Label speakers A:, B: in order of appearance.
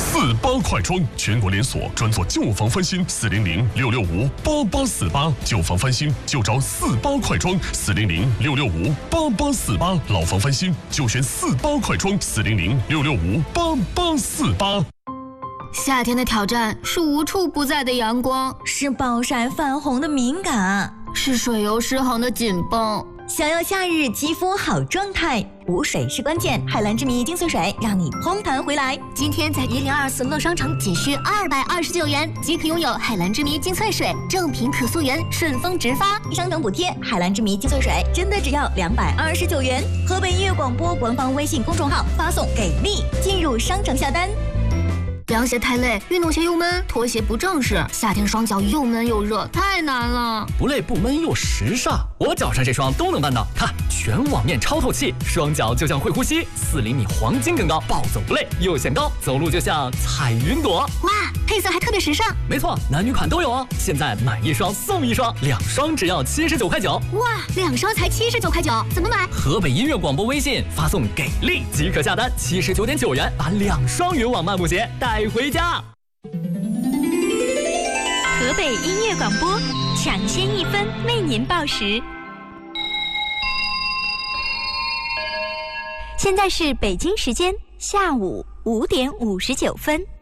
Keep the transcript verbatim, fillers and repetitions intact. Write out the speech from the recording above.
A: 四八快装，全国连锁，专做旧房翻新。四零零六六五八八四八，旧房翻新就找四八快装。四零零六六五八八四八，老房翻新就选四八快装。四零零六六五八八四八。
B: 夏天的挑战是无处不在的阳光，
C: 是暴晒泛红的敏感，
B: 是水油失衡的紧绷。
C: 想要夏日肌肤好状态，补水是关键。海蓝之谜精粹水让你嘭弹回来。
B: 今天在一零二四乐商城仅需二百二十九元即可拥有海蓝之谜精粹水，正品可溯源，顺丰直发，
C: 商城补贴。海蓝之谜精粹水真的只要两百二十九元。河北音乐广播官方微信公众号发送给力，进入商城下单。
B: 凉鞋太累，运动鞋又闷，拖鞋不正式，夏天双脚又闷又热，太难了。
D: 不累不闷又时尚，我脚上这双都能办到。看，全网面超透气，双脚就像会呼吸，四厘米黄金更高，暴走不累，又显高，走路就像踩云朵。
B: 哇，配色还特别时尚。
D: 没错，男女款都有哦。现在买一双送一双，两双只要七十九块九。
B: 哇，两双才七十九块九，怎么买？
D: 河北音乐广播微信发送给力即可下单，七十九点九元把两双云网漫步鞋带回家。
E: 河北音乐广播，抢先一分为您报时。现在是北京时间下午五点五十九分。